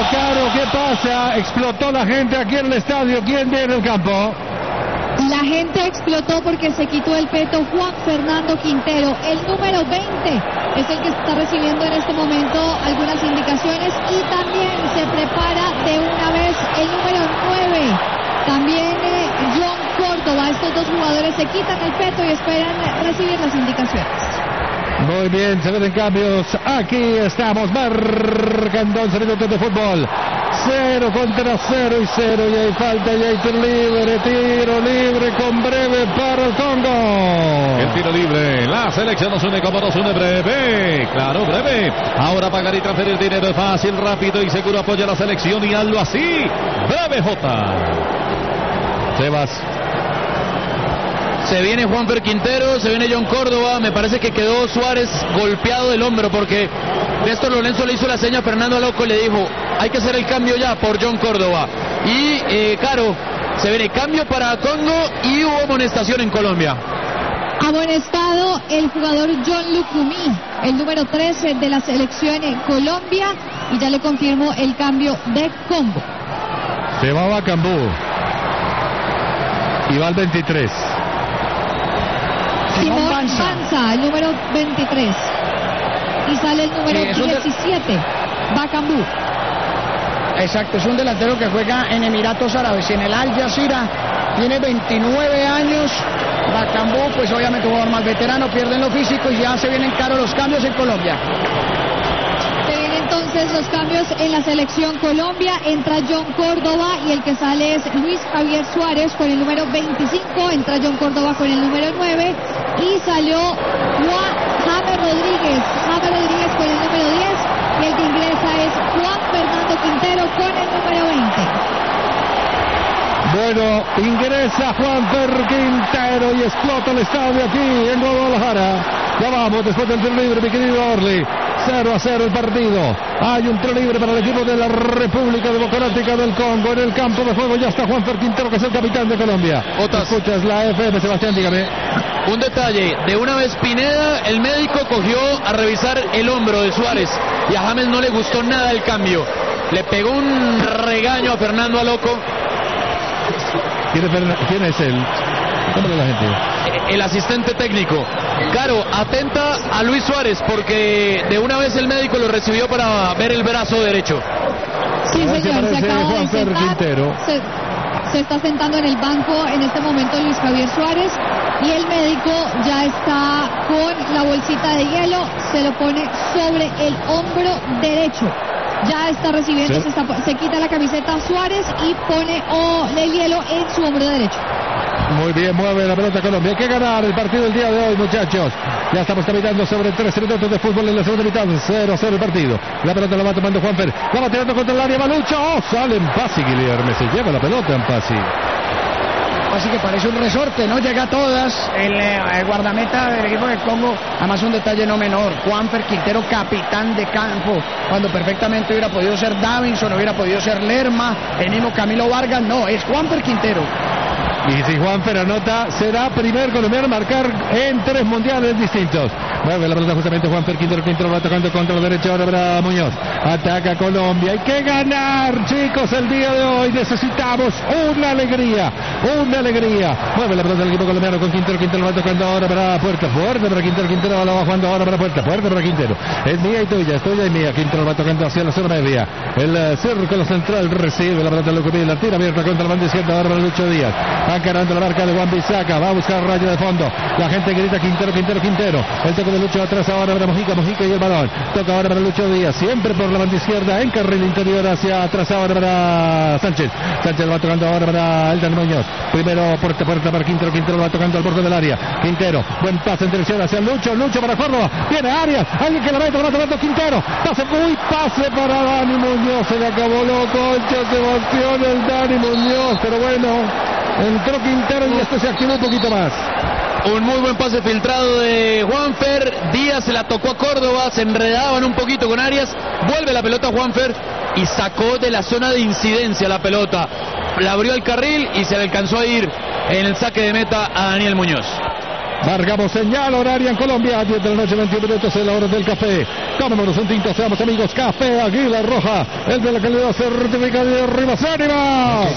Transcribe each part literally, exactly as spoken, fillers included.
Caro, ¿qué pasa? Explotó la gente aquí en el estadio. ¿Quién viene al campo? La gente explotó porque se quitó el peto Juan Fernando Quintero, el número veinte, es el que está recibiendo en este momento algunas indicaciones, y también se prepara de una vez el número nueve, también eh, John Córdoba. Estos dos jugadores se quitan el peto y esperan recibir las indicaciones. Muy bien, se ven cambios. Aquí estamos marcando once minutos de fútbol. Cero contra cero y cero. Y hay falta y hay tiro libre. Tiro libre con breve para el Congo. El tiro libre. La selección nos une como nos une breve. Claro, breve. Ahora pagar y transferir dinero es fácil, rápido y seguro. Apoya la selección y hazlo así. Breve J. Sebas. Se viene Juanfer Quintero, se viene John Córdoba. Me parece que quedó Suárez golpeado del hombro porque Néstor Lorenzo le hizo la seña a Fernando Loco y le dijo: hay que hacer el cambio ya por John Córdoba. Y eh, Caro, se viene cambio para Congo y hubo amonestación en Colombia. Amonestado el jugador John Lucumí, el número trece de la selección en Colombia, y ya le confirmó el cambio de Congo. Se va Bacambú y va al veintitrés. Simón Banza, el número veintitrés. Y sale el número sí, diecisiete, de... Bacambú. Exacto, es un delantero que juega en Emiratos Árabes, en el Al Jazeera. Tiene veintinueve años. Bacambú, pues obviamente un jugador más veterano, pierde lo físico y ya se vienen caros los cambios en Colombia. Entonces los cambios en la selección Colombia: entra John Córdoba y el que sale es Luis Javier Suárez con el número veinticinco, entra John Córdoba con el número nueve y salió Juan James Rodríguez, James Rodríguez con el número diez, y el que ingresa es Juan Fernando Quintero con el número veinte. Bueno, ingresa Juanfer Quintero y explota el estadio aquí en Guadalajara. Ya vamos, después del tiro libre, mi querido Orly. cero a cero el partido. Hay un tiro libre para el equipo de la República Democrática del Congo. En el campo de juego ya está Juanfer Quintero, que es el capitán de Colombia. Otas. Escuchas la F M, Sebastián, dígame. Un detalle, de una vez Pineda, el médico cogió a revisar el hombro de Suárez y a James no le gustó nada el cambio. Le pegó un regaño a Fernando Aloco. ¿Quién es, quién es él? ¿Cómo la gente? El asistente técnico. Claro, atenta a Luis Suárez porque de una vez el médico lo recibió para ver el brazo derecho. Sí, señor, se acaba de sentar. Se, se está sentando en el banco en este momento Luis Javier Suárez y el médico ya está con la bolsita de hielo, se lo pone sobre el hombro derecho. Ya está recibiendo, ¿sí? se, está, se quita la camiseta Suárez y pone oh, el hielo en su hombro derecho. Muy bien, mueve la pelota Colombia. Hay que ganar el partido del día de hoy, muchachos. Ya estamos caminando sobre trece minutos de fútbol en la segunda mitad. cero a cero el partido. La pelota la va tomando Juanfer. La va tirando contra el área. Malucho. Oh, sale en Pasi, Guillermo. Se lleva la pelota en Pasi. Así que parece un resorte, ¿no? Llega a todas. El, el guardameta del equipo de Congo. Además, un detalle no menor. Juanfer Quintero, capitán de campo. Cuando perfectamente hubiera podido ser Davinson, hubiera podido ser Lerma, el mismo Camilo Vargas. No, es Juanfer Quintero. Y si Juanfer anota, será primer colombiano a marcar en tres mundiales distintos. Mueve la pelota justamente Juanfer Quintero. Quintero va tocando contra la derecha ahora para Muñoz. Ataca Colombia. Hay que ganar, chicos, el día de hoy. Necesitamos una alegría. Una alegría. Mueve la pelota del equipo colombiano con Quintero. Quintero va tocando ahora para Puerta. Fuerte para Quintero. Quintero la va jugando ahora para Puerta. Fuerte para Quintero. Es mía y tuya. Es tuya y mía. Quintero va tocando hacia la zona media. El uh, círculo central recibe la pelota de Lucumí. La tira abierta contra el banda izquierda ahora para Lucho Díaz. Encarando la marca de Juan Bisaca. Va a buscar rayo de fondo. La gente grita Quintero, Quintero, Quintero. El toque de Lucho atrás ahora para Mojica. Mojica y el balón. Toca ahora para Lucho Díaz. Siempre por la banda izquierda. En carril interior hacia atrás ahora para Sánchez. Sánchez va tocando ahora para Eldan Muñoz. Primero puerta, puerta para Quintero. Quintero va tocando al borde del área. Quintero. Buen pase en dirección hacia Lucho. Lucho para Córdoba. Viene Arias. Alguien que la mete. Va tomando Quintero. Pase muy pase para Dani Muñoz. Se le acabó loco. Sebastián el Dani Muñoz. Pero bueno. Entró Quintero y esto se activó un poquito más. Un muy buen pase filtrado de Juanfer. Díaz se la tocó a Córdoba. Se enredaban un poquito con Arias. Vuelve la pelota a Juanfer y sacó de la zona de incidencia la pelota. La abrió al carril y se le alcanzó a ir en el saque de meta a Daniel Muñoz. Marcamos señal horaria en Colombia, diez de la noche, veintiún minutos, en la hora del café. Tomémonos un tinto, seamos amigos. Café Águila Roja, el de la calidad certificada de Rivas Ánimas.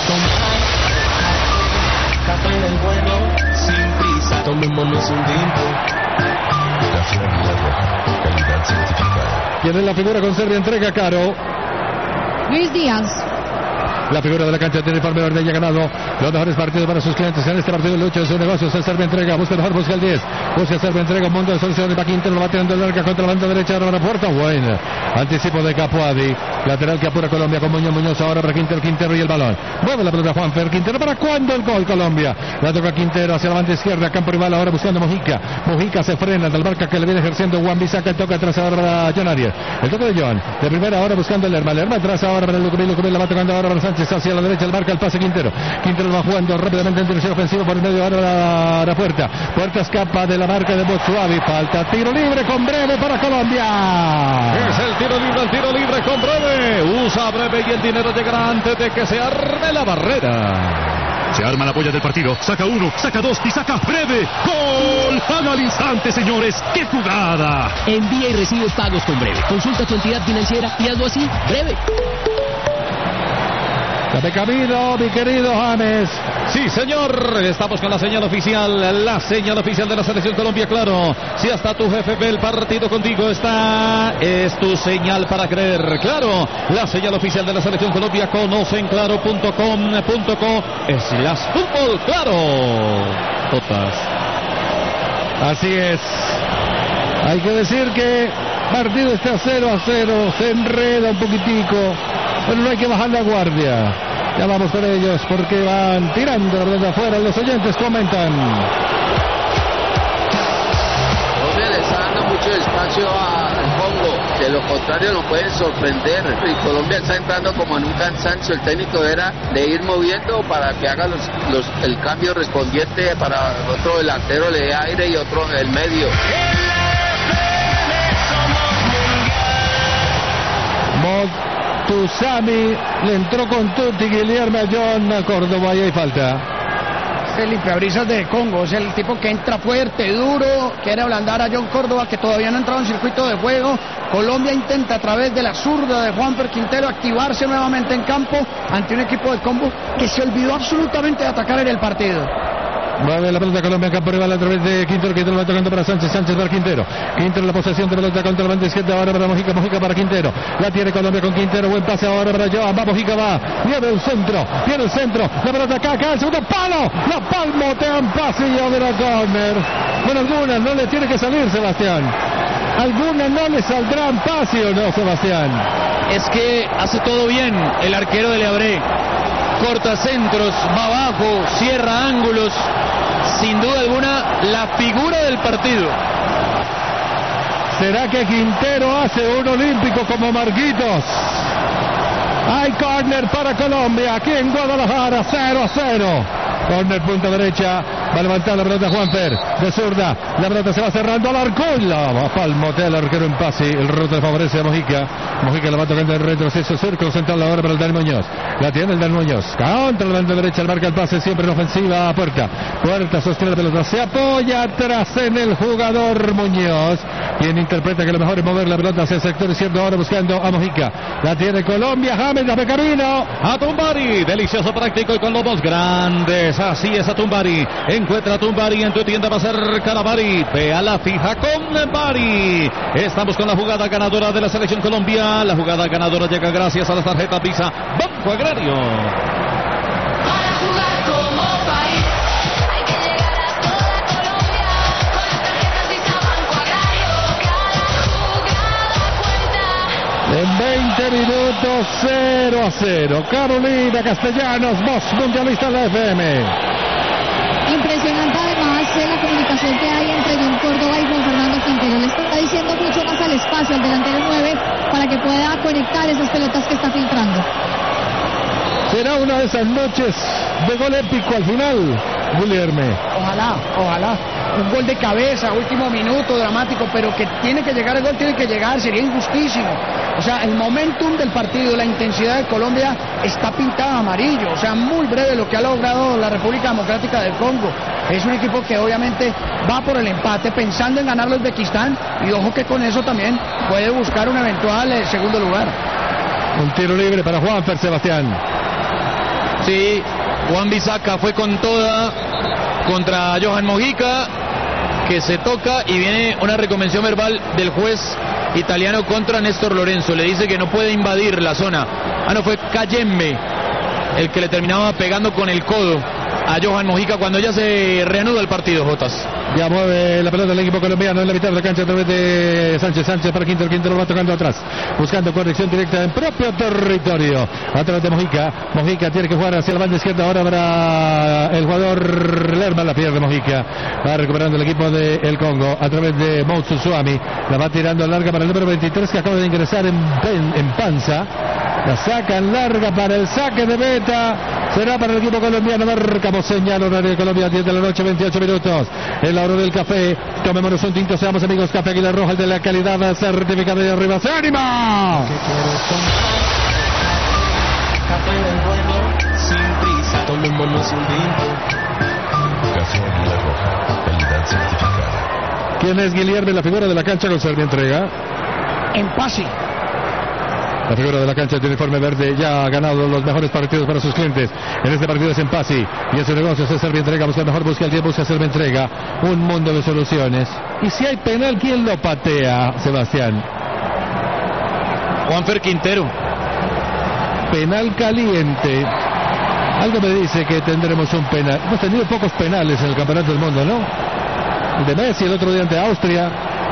Café del bueno, sin prisa, tomémonos un tinto. Café Águila Roja, calidad certificada. ¿Quién es la figura con Serbia? Entrega Caro. Luis Díaz. La figura de la cancha tiene Palme Verde y ha ganado los mejores partidos para sus clientes en este partido. Lucha de sus negocios. El Serbia entrega, busca mejor, busca el diez. Busca el Serbia entrega un mundo de soluciones. Va Quintero, lo va tirando larga contra la banda derecha. Ahora para puerta. Bueno, anticipo de Capuadi. Lateral que apura Colombia con Muñoz. Muñoz ahora para Quintero. Quintero y el balón. Mueve la pelota Juanfer. Quintero, ¿para cuándo el gol Colombia? La toca Quintero hacia la banda izquierda. Campo rival ahora buscando Mojica. Mojica se frena del marca que le viene ejerciendo Juan Bisaca. Toca atrás ahora para John Arias. El toque de John. De primera ahora buscando el Lerma. Lerma atrás ahora para el Lucumil. Lucumil la va tocando ahora para Sánchez hacia la derecha. El marca el pase Quintero. Quintero lo va jugando rápidamente en dirección ofensiva por el medio ahora la, la puerta. Puerta escapa de la marca de Botsuavi. Falta tiro libre con Breve para Colombia. Es el tiro libre, el tiro libre con Breve. Usa Breve y el dinero llegará antes de que se arme la barrera. Se arma la polla del partido. Saca uno, saca dos y saca Breve. ¡Gol! Al instante, señores. ¡Qué jugada! Envía y recibe pagos con Breve. Consulta tu entidad financiera y hazlo así. Breve. De camino, mi querido James. Sí, señor, estamos con la señal oficial, la señal oficial de la Selección Colombia, claro. Si hasta tu jefe ve el partido contigo, está, es tu señal para creer, claro. La señal oficial de la Selección Colombia, conocen claro punto com punto co, slash fútbol, claro. Totas. Así es. Hay que decir que partido está cero a cero, se enreda un poquitico, pero no hay que bajar la guardia. Ya vamos con ellos porque van tirando la pelota afuera. Los oyentes comentan. Colombia le está dando mucho espacio al Congo, que lo contrario nos puede sorprender. Y Colombia está entrando como en un cansancio. El técnico era de ir moviendo para que haga los, los, el cambio respondiente para otro delantero, le dé aire y otro en el medio. Tuzami le entró con Tutti, Guillermo John Córdoba y hay falta. Es el limpiabrisas de Congo, es el tipo que entra fuerte, duro, quiere ablandar a John Córdoba, que todavía no ha entrado en circuito de juego. Colombia intenta a través de la zurda de Juanfer Quintero activarse nuevamente en campo ante un equipo de Congo que se olvidó absolutamente de atacar en el partido. Mueve la pelota Colombia en campo rival a través de Quintero. Quintero va tocando para Sánchez. Sánchez para Quintero. Quintero la posesión de pelota contra la banda izquierda. Ahora para Mojica. Mojica para Quintero. La tiene Colombia con Quintero. Buen pase ahora para Joan. Va Mojica, va. Viene el centro. Viene el centro. La pelota acá. Acá. El segundo palo. La palmotea en pasillo de la corner. Bueno, algunas no le tiene que salir, Sebastián. Algunas no le saldrán pase o no, Sebastián. Es que hace todo bien el arquero de Leabré. Corta centros, va abajo, cierra ángulos. Sin duda alguna, la figura del partido. ¿Será que Quintero hace un olímpico como Marquitos? Hay córner para Colombia, aquí en Guadalajara, cero a cero. Córner punta derecha, va a levantar la pelota Juanfer, de zurda, la pelota se va cerrando al arco, y la va a palmotear el arquero en pase, el rebote le favorece a Mojica. Mojica la va tocando en retroceso, círculo central ahora para el Dani Muñoz. La tiene el Dani Muñoz, contra la banda derecha, el marca el pase siempre en ofensiva a Puerta. Puerta sostiene la pelota, se apoya atrás en el jugador Muñoz, quien interpreta que lo mejor es mover la pelota hacia el sector izquierdo ahora buscando a Mojica. La tiene Colombia, James, la Camino. A Tumbari, delicioso, práctico y con lobos grandes. Así es a Tumbari. Encuentra a Tumbari en tu tienda más cercana, Bari. Ve a la fija con Bari. Estamos con la jugada ganadora de la Selección Colombia. La jugada ganadora llega gracias a la tarjeta Visa Banco Agrario. Para jugar como país hay que llegar a toda Colombia. Con las tarjetas Visa Banco Agrario, cada jugada cuenta. En veinte minutos, cero a cero. Carolina Castellanos, voz mundialista de la F M. Impresionante además eh, la comunicación que hay entre John Córdoba y Juan Fernando Quintero. Le está diciendo mucho más al espacio al delantero nueve para que pueda conectar esas pelotas que está filtrando. Será una de esas noches de gol épico al final, Guillermo. Ojalá, ojalá. un gol de cabeza, último minuto, dramático, pero que tiene que llegar el gol, tiene que llegar, sería injustísimo. O sea, el momentum del partido, la intensidad de Colombia está pintada amarillo, o sea, muy breve lo que ha logrado la República Democrática del Congo. Es un equipo que obviamente va por el empate pensando en ganar los Uzbekistán y ojo que con eso también puede buscar un eventual eh, segundo lugar. Un tiro libre para Juanfer, Sebastián. Sí, Juan Bisaca fue con toda contra Johan Mojica, que se toca y viene una reconvención verbal del juez italiano contra Néstor Lorenzo. Le dice que no puede invadir la zona. Ah, no, fue Cayembe el que le terminaba pegando con el codo a Johan Mojica cuando ya se reanuda el partido, Jotas. Ya mueve la pelota del equipo colombiano en la mitad de la cancha a través de Sánchez. Sánchez para Quintero. Quintero lo va tocando atrás, buscando corrección directa en propio territorio. A través de Mojica. Mojica tiene que jugar hacia la banda izquierda. Ahora habrá el jugador Lerma. La pierde Mojica. Va recuperando el equipo del Congo a través de Moussa Suami. La va tirando larga para el número veintitrés que acaba de ingresar en, en, en Panza. La sacan larga para el saque de meta. Será para el equipo colombiano. Marcamos señal horario de Colombia, diez de la noche, veintiocho minutos. En la hora del café. Tomémonos un tinto, seamos amigos. Café Águila Roja, el de la calidad certificada de arriba. ¡Se anima! Café del bueno, sin prisa, tomémonos un tinto. Café Águila Roja, calidad certificada. ¿Quién es Guilherme, la figura de la cancha con Servia entrega? En Pasi. La figura de la cancha de uniforme verde ya ha ganado los mejores partidos para sus clientes. En este partido es en Pasi. Y en su negocio es Servia Entrega. Busca el mejor, busca el tiempo, busca Servia Entrega. Un mundo de soluciones. Y si hay penal, ¿quién lo patea, Sebastián? Juanfer Quintero. Penal caliente. Algo me dice que tendremos un penal. Hemos tenido pocos penales en el Campeonato del Mundo, ¿no? El de Messi, el otro día ante Austria.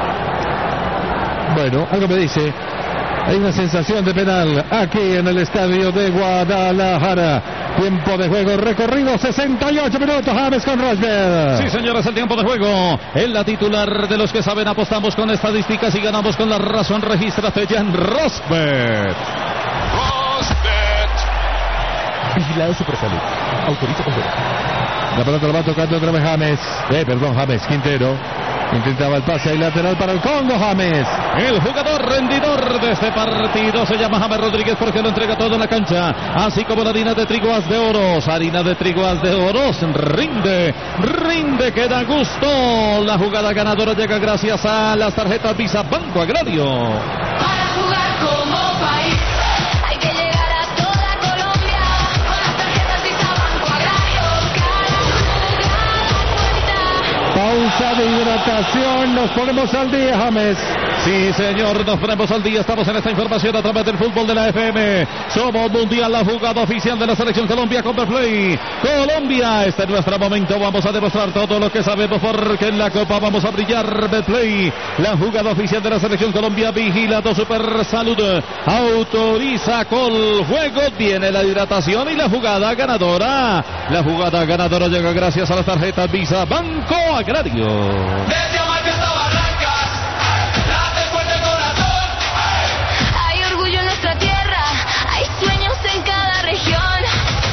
Bueno, algo me dice. Hay una sensación de penal aquí en el estadio de Guadalajara. Tiempo de juego recorrido, sesenta y ocho minutos. James con Rosberg. Sí, señores, el tiempo de juego. En la titular de los que saben, apostamos con estadísticas y ganamos con la razón. Regístrate ya en Rosberg. Rosbet. Vigilado Supersalud. Autoriza con juego. La pelota la va tocando otra vez James. Eh, perdón, James. Quintero. Intentaba el pase ahí lateral para el Congo, James. El jugador rendidor de este partido se llama James Rodríguez porque lo entrega todo en la cancha. Así como la harina de trigo Haz de Oros. Harina de trigo Haz de Oros. Rinde, rinde, que da gusto. La jugada ganadora llega gracias a las tarjetas Visa Banco Agrario. Para jugar como país hay que llegar a toda Colombia con las tarjetas Visa Banco Agrario. Cada jugada cuenta. Pausa de hidratación. Nos ponemos al día, James. Sí, señor, nos ponemos al día. Estamos en esta información a través del fútbol de la F M. Somos Mundial, la jugada oficial de la Selección Colombia con Betplay. Colombia, este es nuestro momento. Vamos a demostrar todo lo que sabemos porque en la Copa vamos a brillar. Betplay, la jugada oficial de la Selección Colombia. Vigilado Super Salud. Autoriza con juego. Viene la hidratación y la jugada ganadora. La jugada ganadora llega gracias a las tarjetas Visa Banco Agrario.